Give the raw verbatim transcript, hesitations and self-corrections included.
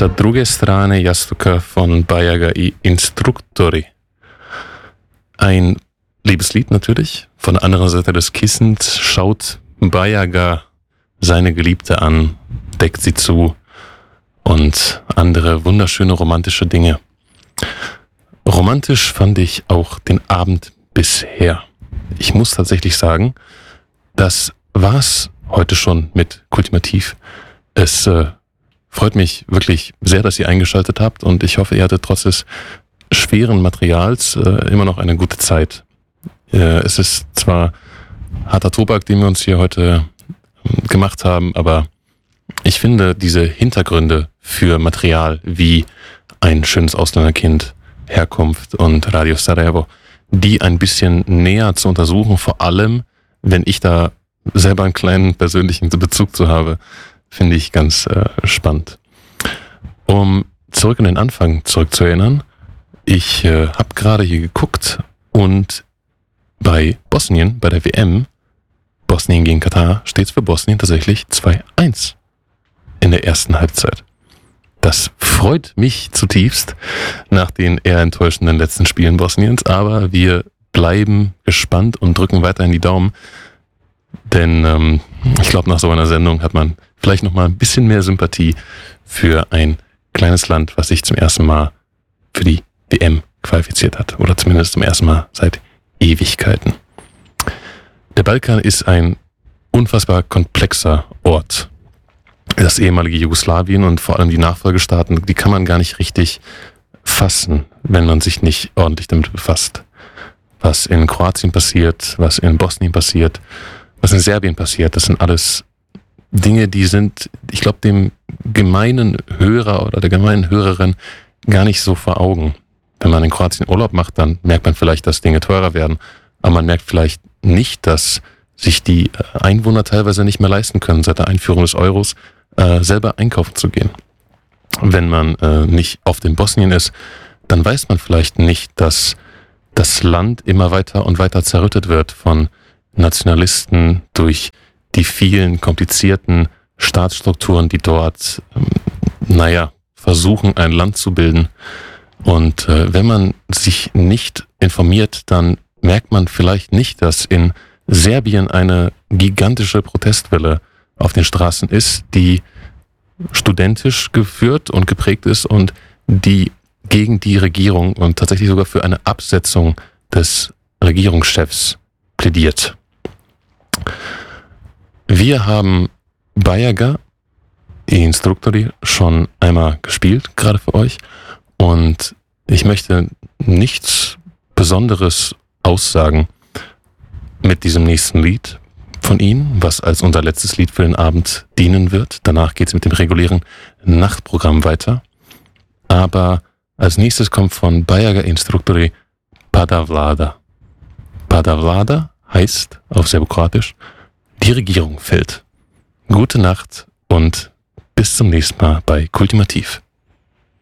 Sa druge strane jastuka von Bajaga i Instruktori. Ein Liebeslied natürlich. Von der anderen Seite des Kissens schaut Bajaga seine Geliebte an, deckt sie zu und andere wunderschöne romantische Dinge. Romantisch fand ich auch den Abend bisher. Ich muss tatsächlich sagen, das war's heute schon mit Kultimativ. Es äh, freut mich wirklich sehr, dass ihr eingeschaltet habt und ich hoffe, ihr hattet trotz des schweren Materials äh, immer noch eine gute Zeit. Äh, es ist zwar harter Tobak, den wir uns hier heute äh, gemacht haben, aber ich finde diese Hintergründe für Material wie ein schönes Ausländerkind, Herkunft und Radio Sarajevo, die ein bisschen näher zu untersuchen, vor allem, wenn ich da selber einen kleinen persönlichen Bezug zu habe, finde ich ganz äh, spannend. Um zurück in den Anfang zurückzuerinnern, ich äh, habe gerade hier geguckt und bei Bosnien, bei der W M, Bosnien gegen Katar, steht es für Bosnien tatsächlich zwei eins in der ersten Halbzeit. Das freut mich zutiefst nach den eher enttäuschenden letzten Spielen Bosniens, aber wir bleiben gespannt und drücken weiterhin die Daumen, denn ähm, ich glaube, nach so einer Sendung hat man vielleicht noch mal ein bisschen mehr Sympathie für ein kleines Land, was sich zum ersten Mal für die W M qualifiziert hat oder zumindest zum ersten Mal seit Ewigkeiten. Der Balkan ist ein unfassbar komplexer Ort. Das ehemalige Jugoslawien und vor allem die Nachfolgestaaten, die kann man gar nicht richtig fassen, wenn man sich nicht ordentlich damit befasst. Was in Kroatien passiert, was in Bosnien passiert, was in Serbien passiert, das sind alles Dinge, die sind, ich glaube, dem gemeinen Hörer oder der gemeinen Hörerin gar nicht so vor Augen. Wenn man in Kroatien Urlaub macht, dann merkt man vielleicht, dass Dinge teurer werden, aber man merkt vielleicht nicht, dass sich die Einwohner teilweise nicht mehr leisten können, seit der Einführung des Euros äh, selber einkaufen zu gehen. Wenn man äh, nicht oft in Bosnien ist, dann weiß man vielleicht nicht, dass das Land immer weiter und weiter zerrüttet wird von Nationalisten durch die vielen komplizierten Staatsstrukturen, die dort, ähm, naja, versuchen, ein Land zu bilden. Und äh, wenn man sich nicht informiert, dann merkt man vielleicht nicht, dass in Serbien eine gigantische Protestwelle auf den Straßen ist, die studentisch geführt und geprägt ist und die gegen die Regierung und tatsächlich sogar für eine Absetzung des Regierungschefs plädiert. Wir haben Bajaga i Instruktori schon einmal gespielt, gerade für euch, und ich möchte nichts Besonderes aussagen mit diesem nächsten Lied von Ihnen, was als unser letztes Lied für den Abend dienen wird. Danach geht es mit dem regulären Nachtprogramm weiter. Aber als nächstes kommt von Bajaga i Instruktori Pada Vlada. Pada Vlada heißt auf Serbokroatisch, die Regierung fällt. Gute Nacht und bis zum nächsten Mal bei Kultimativ.